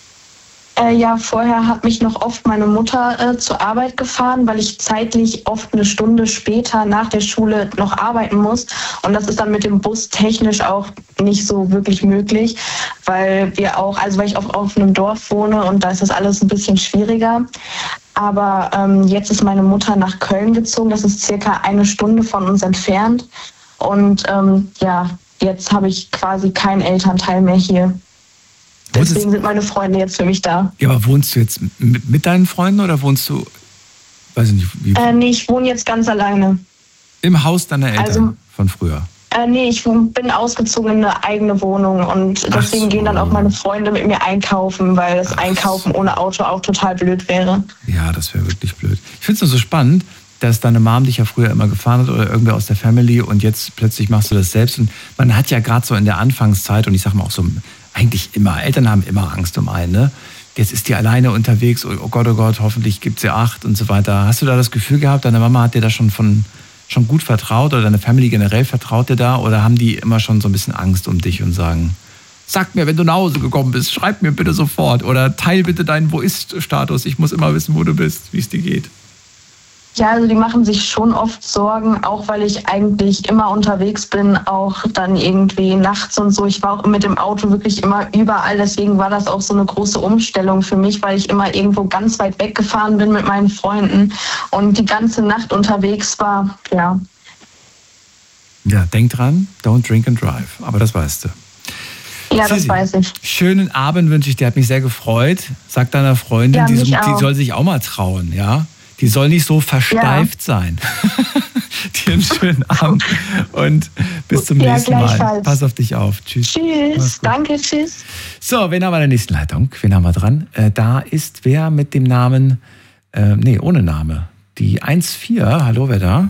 Ja, vorher hat mich noch oft meine Mutter zur Arbeit gefahren, weil ich zeitlich oft eine Stunde später nach der Schule noch arbeiten muss. Und das ist dann mit dem Bus technisch auch nicht so wirklich möglich, weil ich auf einem Dorf wohne und da ist das alles ein bisschen schwieriger. Aber jetzt ist meine Mutter nach Köln gezogen. Das ist circa eine Stunde von uns entfernt. Und jetzt habe ich quasi keinen Elternteil mehr hier. Deswegen sind meine Freunde jetzt für mich da. Ja, aber wohnst du jetzt mit deinen Freunden oder wohnst du, weiß ich nicht, wie? Nee, ich wohne jetzt ganz alleine. Im Haus deiner Eltern von früher? Nee, ich bin ausgezogen in eine eigene Wohnung und deswegen gehen dann auch meine Freunde mit mir einkaufen, weil das Einkaufen ohne Auto auch total blöd wäre. Ja, das wäre wirklich blöd. Ich finde es nur so spannend, dass deine Mom dich ja früher immer gefahren hat oder irgendwer aus der Family und jetzt plötzlich machst du das selbst. Und man hat ja gerade so in der Anfangszeit, und ich sag mal auch so, eigentlich immer, Eltern haben immer Angst um einen, ne? Jetzt ist die alleine unterwegs, oh Gott, hoffentlich gibt sie 8 und so weiter. Hast du da das Gefühl gehabt, deine Mama hat dir da schon gut vertraut oder deine Family generell vertraut dir da oder haben die immer schon so ein bisschen Angst um dich und sagen, sag mir, wenn du nach Hause gekommen bist, schreib mir bitte sofort oder teil bitte deinen Wo-ist-Status, ich muss immer wissen, wo du bist, wie es dir geht. Ja, also die machen sich schon oft Sorgen, auch weil ich eigentlich immer unterwegs bin, auch dann irgendwie nachts und so. Ich war auch mit dem Auto wirklich immer überall, deswegen war das auch so eine große Umstellung für mich, weil ich immer irgendwo ganz weit weggefahren bin mit meinen Freunden und die ganze Nacht unterwegs war, ja. Ja, denk dran, don't drink and drive, aber das weißt du. Ja, das weiß ich. Schönen Abend wünsche ich dir, hat mich sehr gefreut. Sag deiner Freundin, ja, die soll sich auch mal trauen, ja. Die soll nicht so versteift sein. Dir einen schönen Abend und bis zum nächsten Mal. Pass auf dich auf. Tschüss. Tschüss. Danke, tschüss. So, wen haben wir in der nächsten Leitung? Wen haben wir dran? Da ist wer mit dem Namen, ohne Name. Die 1-4. Hallo, wer da?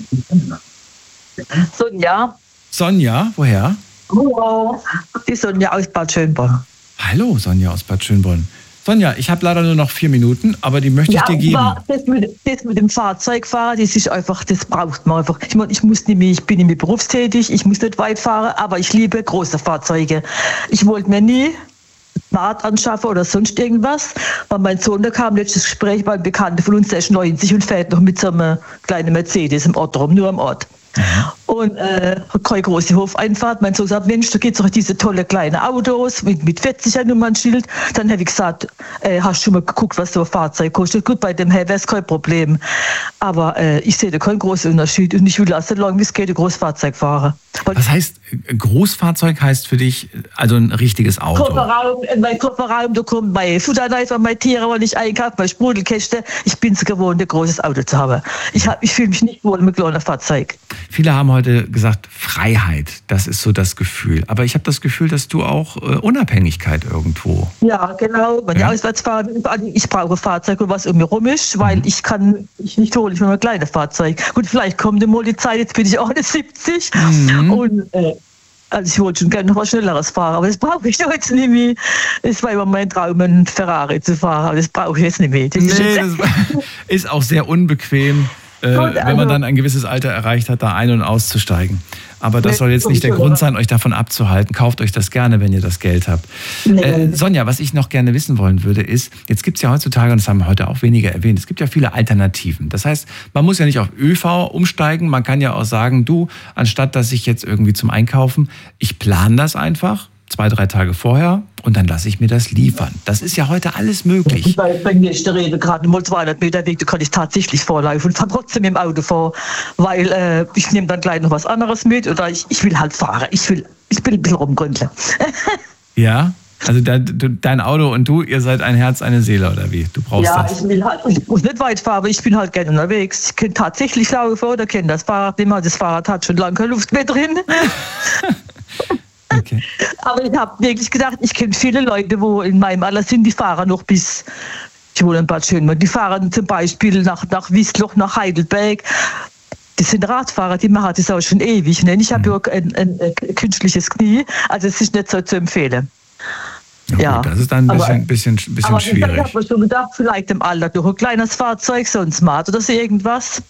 Sonja. Sonja, woher? Hallo. Die Sonja aus Bad Schönborn. Hallo, Sonja aus Bad Schönborn. Sonja, ich habe leider nur noch 4 Minuten, aber die möchte ich dir geben. Das mit dem Fahrzeugfahren, das ist einfach, das braucht man einfach. Ich meine, ich bin nicht mehr berufstätig, ich muss nicht weit fahren, aber ich liebe große Fahrzeuge. Ich wollte mir nie ein Rad anschaffen oder sonst irgendwas, weil mein Sohn, da kam letztes Gespräch bei einem Bekannten von uns, der ist 90 und fährt noch mit so einem kleinen Mercedes im Ort rum, nur am Ort. Und hat keine große Hofeinfahrt. Mein Sohn sagt, Mensch, da gibt es doch diese tolle kleine Autos mit 40er Nummernschild. Dann habe ich gesagt, hast du schon mal geguckt, was so ein Fahrzeug kostet? Gut, bei dem Herr wäre es kein Problem. Aber ich sehe da keinen großen Unterschied und ich will auch so lange wie es geht ein Großfahrzeug fahren. Was heißt, Großfahrzeug heißt für dich also ein richtiges Auto? Mein Kofferraum, da kommt mein Futterneifer, meine Tiere, wenn ich einkaufe, meine Sprudelkäste. Ich bin es gewohnt, ein großes Auto zu haben. Ich fühle mich nicht wohl mit kleinem Fahrzeug. Viele haben heute gesagt, Freiheit, das ist so das Gefühl. Aber ich habe das Gefühl, dass du auch Unabhängigkeit irgendwo. Ja, genau. Wenn ich auswärts fahre, ich brauche ein Fahrzeug, was um mich rum ist, weil ich nicht hole, ich will ein kleines Fahrzeug. Gut, vielleicht kommt mal die Zeit, jetzt bin ich auch 70. Und also ich wollte schon gerne noch was Schnelleres fahren, aber das brauche ich jetzt nicht mehr. Es war immer mein Traum, einen Ferrari zu fahren, aber das brauche ich jetzt nicht mehr. Das ist auch sehr unbequem. Wenn man dann ein gewisses Alter erreicht hat, da ein- und auszusteigen. Aber das soll jetzt nicht der Grund sein, euch davon abzuhalten. Kauft euch das gerne, wenn ihr das Geld habt. Sonja, was ich noch gerne wissen wollen würde, ist, jetzt gibt es ja heutzutage, und das haben wir heute auch weniger erwähnt, es gibt ja viele Alternativen. Das heißt, man muss ja nicht auf ÖV umsteigen. Man kann ja auch sagen, du, anstatt dass ich jetzt irgendwie zum Einkaufen, ich plane das einfach 2-3 Tage vorher und dann lasse ich mir das liefern. Das ist ja heute alles möglich. Bei mir ist der Rede gerade mal 200 Meter Weg, da kann ich tatsächlich vorlaufen und fahre trotzdem im Auto vor, weil ich nehme dann gleich noch was anderes mit oder ich will halt fahren. Ich will ein bisschen rumgründeln. Ja? Also dein Auto und du, ihr seid ein Herz, eine Seele, oder wie? Du brauchst das. Ja, ich muss nicht weit fahren, aber ich bin halt gerne unterwegs. Ich kann tatsächlich laufen oder kenne das Fahrrad nicht mehr. Das Fahrrad hat schon lange keine Luft mehr drin. Okay. Aber ich habe wirklich gedacht, ich kenne viele Leute, wo in meinem Alter sind, die fahren noch bis, ich wohne in Bad Schönmann, die fahren zum Beispiel nach Wiesloch, nach Heidelberg. Das sind Radfahrer, die machen das auch schon ewig. Ne? Ich habe ja ein künstliches Knie, also es ist nicht so zu empfehlen. Ja, gut, das ist dann ein bisschen schwierig. Ich habe mir schon gedacht, vielleicht im Alter durch ein kleines Fahrzeug, so ein Smart oder so irgendwas.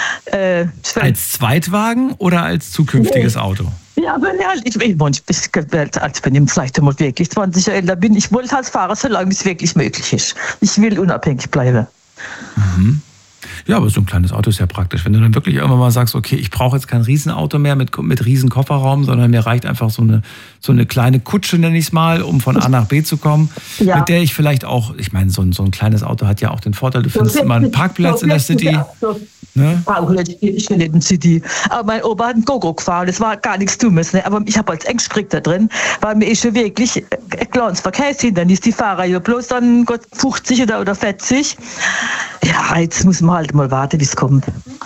Als Zweitwagen oder als zukünftiges Auto? Ja, wenn ich wenn ich vielleicht einmal wirklich 20 Jahre älter bin, ich wollte halt fahren, solange es wirklich möglich ist. Ich will unabhängig bleiben. Mhm. Ja, aber so ein kleines Auto ist ja praktisch. Wenn du dann wirklich irgendwann mal sagst, okay, ich brauche jetzt kein Riesenauto mehr mit riesen Kofferraum, sondern mir reicht einfach so eine kleine Kutsche, nenne ich es mal, um von A nach B zu kommen, mit der ich vielleicht auch, ich meine, so ein kleines Auto hat ja auch den Vorteil, du findest immer einen Parkplatz in der City. Ne? Ich bin nicht in City. Aber mein Opa hat einen Gogo gefahren, das war gar nichts Dummes. Ne? Aber ich habe als Engstrick da drin, weil mir ist schon wirklich ein kleines Verkehrshindernis. Die Fahrer ja bloß dann 50 oder 40. Ja, jetzt muss man halt mal warten, wie es kommt.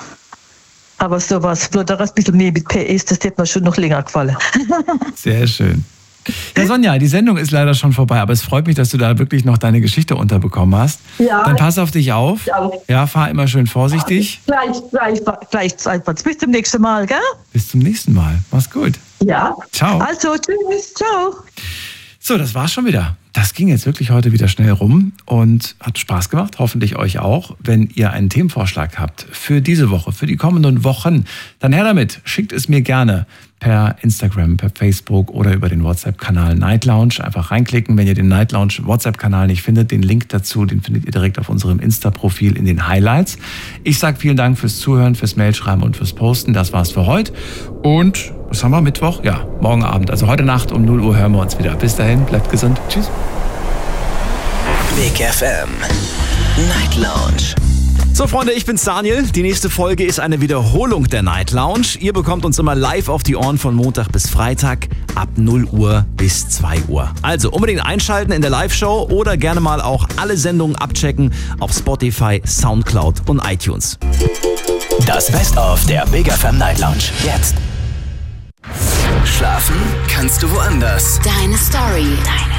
Aber sowas, ein bisschen mehr mit PS, das hätte mir schon noch länger gefallen. Sehr schön. Ja, Sonja, die Sendung ist leider schon vorbei, aber es freut mich, dass du da wirklich noch deine Geschichte unterbekommen hast. Ja. Dann pass auf dich auf. Ja, fahr immer schön vorsichtig. Gleich bis zum nächsten Mal, gell? Bis zum nächsten Mal. Mach's gut. Ja. Ciao. Also, tschüss. Ciao. So, das war's schon wieder. Das ging jetzt wirklich heute wieder schnell rum und hat Spaß gemacht, hoffentlich euch auch. Wenn ihr einen Themenvorschlag habt für diese Woche, für die kommenden Wochen, dann her damit. Schickt es mir gerne per Instagram, per Facebook oder über den WhatsApp-Kanal Night Lounge. Einfach reinklicken, wenn ihr den Night Lounge WhatsApp-Kanal nicht findet. Den Link dazu, den findet ihr direkt auf unserem Insta-Profil in den Highlights. Ich sage vielen Dank fürs Zuhören, fürs Mailschreiben und fürs Posten. Das war's für heute. Und was haben wir? Mittwoch? Ja, morgen Abend. Also heute Nacht um 0 Uhr hören wir uns wieder. Bis dahin, bleibt gesund. Tschüss. Big FM Night Lounge. So Freunde, ich bin's Daniel. Die nächste Folge ist eine Wiederholung der Night Lounge. Ihr bekommt uns immer live auf die Ohren von Montag bis Freitag ab 0 Uhr bis 2 Uhr. Also unbedingt einschalten in der Live-Show oder gerne mal auch alle Sendungen abchecken auf Spotify, Soundcloud und iTunes. Das Best-of der Big FM Night Lounge. Jetzt. Schlafen kannst du woanders. Deine Story.